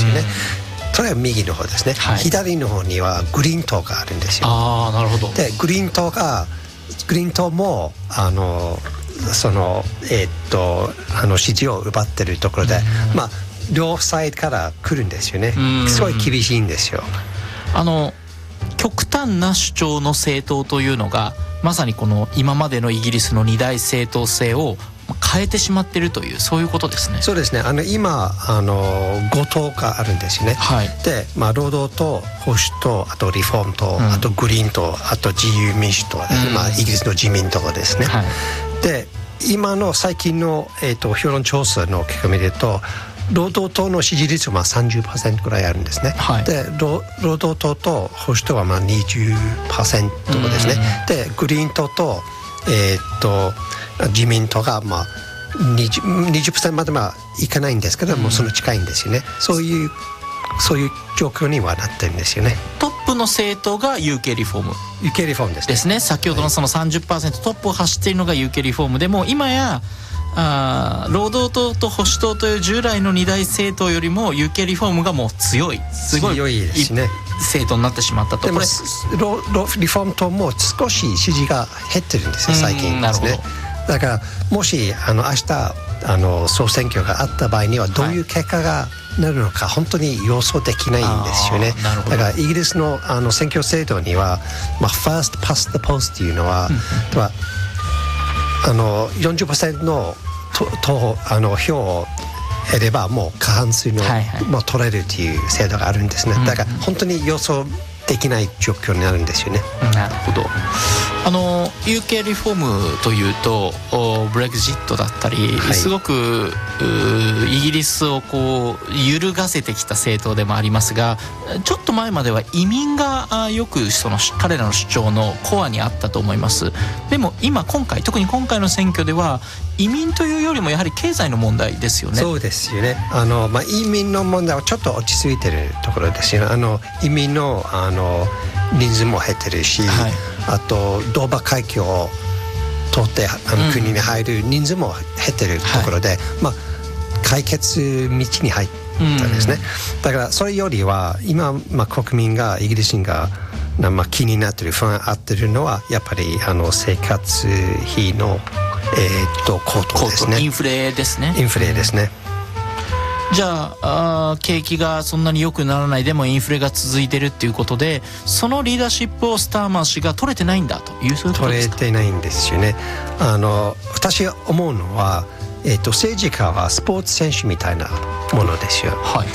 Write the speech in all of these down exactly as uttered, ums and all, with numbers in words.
ですよね。それは右の方ですね、はい、左の方にはグリーン党があるんですよ。 あー、なるほど。 でグリーン党がグリーン党もあのそのえー、っとあの支持を奪ってるところで、まあ両サイドから来るんですよね。すごい厳しいんですよ。 あの極端な主張の政党というのがまさにこの今までのイギリスの二大政党制を変えてしまっているという、そういうことですね。 そうですね。あの今あのご党があるんですよね、はい、で、まあ、労働党、保守党、あとリフォーム党、うん、あとグリーン党、あと自由民主党ですね、うん、まあ、イギリスの自民党ですね、はい、で今の最近の、えー、と評論調査の結果を見ると労働党の支持率はまあ さんじゅっパーセント くらいあるんですね、はい、で労働党と保守党はまあ にじゅっパーセント ですね、うん、でグリーン党と、えー、と自民党がまあ にじゅっパーセント まではいかないんですけども、うん、その近いんですよね。そういうそういう状況にはなってるんですよね。 トップの政党が ユーケー リフォームユーケー リフォームですね。 ですね。先ほどのその さんじゅっパーセント、はい、トップを走っているのが ユーケー リフォームでも今やあ労働党と保守党という従来の二大政党よりも ユーケー リフォームがもう強いすごい強いですね。 政党になってしまったと。 でもこれロロリフォーム党も少し支持が減ってるんですよ最近ですね。だからもしあの明日あの総選挙があった場合にはどういう結果がなるのか本当に予想できないんですよね。だからイギリスのあの選挙制度には、まあ、First Past the Post というのは、うん、はあの よんじゅっパーセント の, ととあの票を得ればもう過半数の、はいはい、もう取れるという制度があるんですね。だから本当に予想できない状況になるんですよね。 なるほど。あの ユーケー リフォームというとブレグジットだったり、はい、すごくイギリスをこう揺るがせてきた政党でもありますが、ちょっと前までは移民がよくその彼らの主張のコアにあったと思います。でも今今回特に今回の選挙では移民というよりもやはり経済の問題ですよね。 そうですよね。あの、まあ、移民の問題はちょっと落ち着いてるところですよね。あの移民の、あの人数も減ってるし、はい、あとドーバー海峡を通ってあの国に入る人数も減ってるところで、うん、まあ、解決道に入ったんですね、うん、だからそれよりは今、まあ、国民がイギリス人が、まあ、気になってる不安あってるのはやっぱりあの生活費の、えー、っと高騰ですね。 インフレですね。 インフレですね。 じゃあ、あ景気がそんなに良くならないでもインフレが続いてるっていうことでそのリーダーシップをスターマー氏が取れてないんだというそういうことですか。 取れてないんですよね。あの私が思うのは、えー、と政治家はスポーツ選手みたいなものですよ、はい、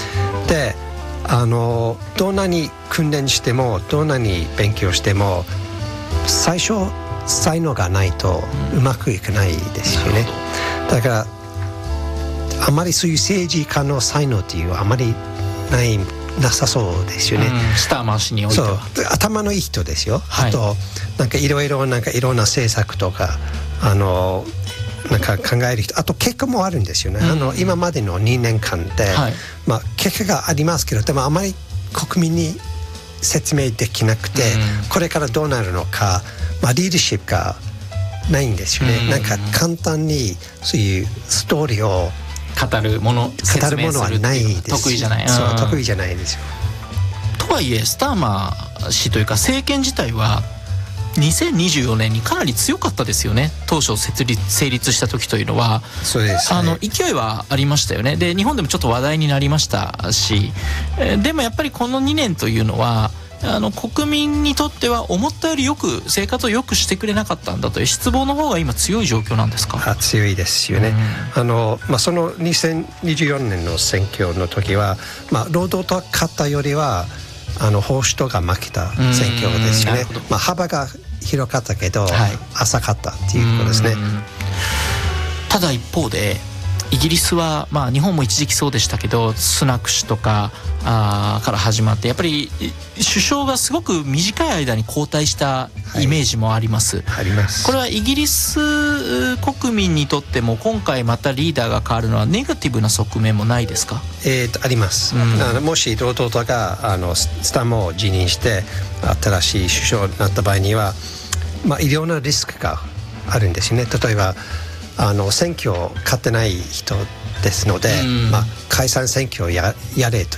であのどんなに訓練してもどんなに勉強しても最初才能がないとうまくいかないですよね、うん、だからあまりそういう政治家の才能っていうあまりないなさそうですよね、うん、 スターマー氏においてはそう頭のいい人ですよ、はい、あとなんかいろいろなんかいろんな政策とかあのなんか考える人あと結果もあるんですよね、うん、あの今までのにねんかんで、はい、まあ、結果がありますけどでもあまり国民に説明できなくて、うん、これからどうなるのか、まあ、リーダーシップがないんですよね、うん、なんか簡単にそういうストーリーを語るもの語るものはないです。 得意じゃない。 そう得意じゃないですよ。 とはいえスターマー氏というか政権自体はにせんにじゅうよねんにかなり強かったですよね。当初設立成立した時というのはそうです、ね、 あの勢いはありましたよね。で日本でもちょっと話題になりましたし、でもやっぱりこのにねんというのはあの国民にとっては思ったよりよく生活を良くしてくれなかったんだという失望の方が今強い状況なんですか。 あ強いですよね、うん、あのまあ、そのにせんにじゅうよねんの選挙の時は、まあ、労働党が勝ったよりはあの保守党が負けた選挙ですよね、まあ、幅が広かったけど、はい、浅かったっていうことですね。 ただ一方でイギリスは、まあ、日本も一時期そうでしたけどスナク氏とかあから始まってやっぱり首相がすごく短い間に交代したイメージもあります、 はい、あります。 これはイギリス国民にとっても今回またリーダーが変わるのはネガティブな側面もないですか。 えー、とあります、うん、あのもし労働党があのスタモを辞任して新しい首相になった場合には、まあ、いろんなリスクがあるんですよね。例えばあの選挙を勝ってない人ですので、うん、まあ、解散選挙を や, やれと